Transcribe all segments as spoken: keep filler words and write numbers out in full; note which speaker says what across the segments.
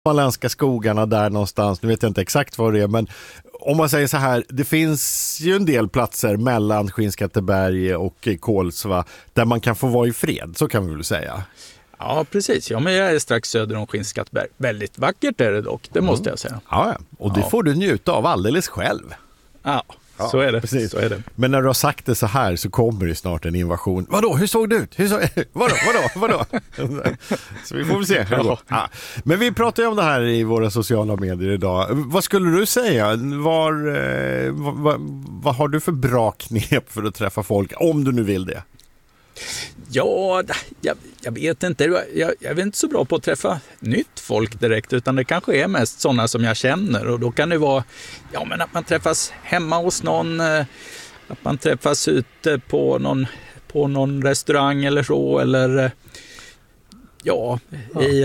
Speaker 1: småländska skogarna där någonstans. Nu vet jag inte exakt vad det är, men om man säger så här, det finns ju en del platser mellan Skinnskatteberg och Kolsva där man kan få vara i fred, så kan vi väl säga.
Speaker 2: Ja, precis. Ja, men jag är strax söder om Skinnskatteberg. Väldigt vackert är det dock, det måste jag säga.
Speaker 1: Ja, och det
Speaker 2: ja.
Speaker 1: får du njuta av alldeles själv.
Speaker 2: Ja, ja så, är det.
Speaker 1: Precis.
Speaker 2: så är det.
Speaker 1: Men när du har sagt det så här så kommer det snart en invasion. Vadå? Hur såg det ut? Hur såg... Vadå? Vadå? Vadå? Så vi får väl se hur det går. Ja. Men vi pratar ju om det här i våra sociala medier idag. Vad skulle du säga? Var, eh, vad, vad, vad har du för bra knep för att träffa folk, om du nu vill det?
Speaker 2: Ja, jag, jag vet inte. Jag, jag är inte så bra på att träffa nytt folk direkt, utan det kanske är mest sådana som jag känner. Och då kan det vara ja, men att man träffas hemma hos någon, att man träffas ute på någon, på någon restaurang eller så, eller ja, ja. i...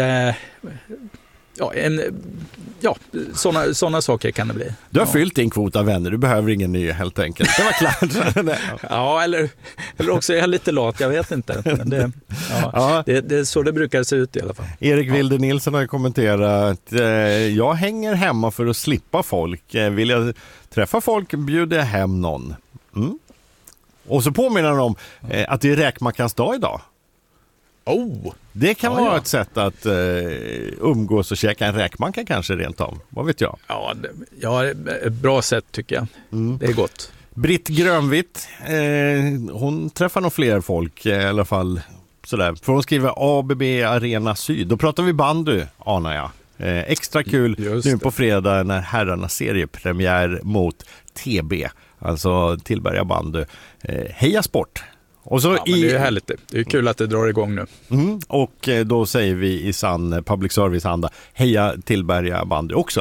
Speaker 2: Ja, en, ja sådana såna saker kan det bli.
Speaker 1: Du har
Speaker 2: ja.
Speaker 1: fyllt din kvot av vänner, du behöver ingen ny helt enkelt. Det var klart.
Speaker 2: ja, eller, eller också är jag lite lat, jag vet inte. Men det, ja, ja. Det, det är så det brukar se ut i alla fall.
Speaker 1: Erik Wilde Nilsson har kommenterat eh, jag hänger hemma för att slippa folk. Eh, vill jag träffa folk bjuder jag hem någon. Mm. Och så påminner han om eh, att det är räkmackans dag idag.
Speaker 2: Oh.
Speaker 1: Det kan
Speaker 2: ja,
Speaker 1: vara
Speaker 2: ja.
Speaker 1: ett sätt att eh, umgås och käka en räkmacka kanske rent om. Vad vet jag?
Speaker 2: Ja, det, ja ett bra sätt tycker jag. Mm. Det är gott.
Speaker 1: Britt Grönvitt, eh, hon träffar nog fler folk eh, i alla fall. Sådär. För hon skriver A B B Arena Syd. Då pratar vi bandy, anar jag. Eh, extra kul nu på fredag när herrarna seriepremiär mot T B. Alltså Tillberga bandy. Eh, heja sport! Och så
Speaker 2: ja, men
Speaker 1: i...
Speaker 2: det är härligt. Det är kul att det drar igång nu.
Speaker 1: Mm, och då säger vi i sann public service-anda heja Tillberga bandy också.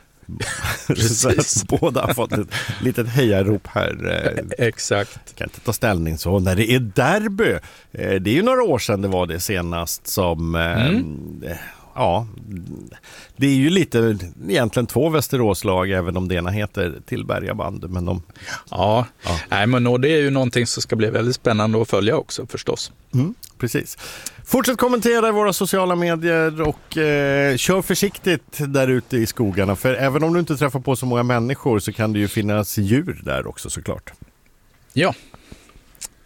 Speaker 1: Så att båda har fått ett litet hejarop här.
Speaker 2: Exakt.
Speaker 1: Kan inte ta ställning så. När det är derby, det är ju några år sedan det var det senast som... Mm. Ja, det är ju lite egentligen två Västeråslag, även om det ena heter Tillberga bandy, men de...
Speaker 2: Ja, ja. Nej, men det är ju någonting som ska bli väldigt spännande att följa också förstås.
Speaker 1: Mm, precis. Fortsätt kommentera i våra sociala medier och eh, kör försiktigt där ute i skogarna, för även om du inte träffar på så många människor så kan det ju finnas djur där också såklart.
Speaker 2: Ja,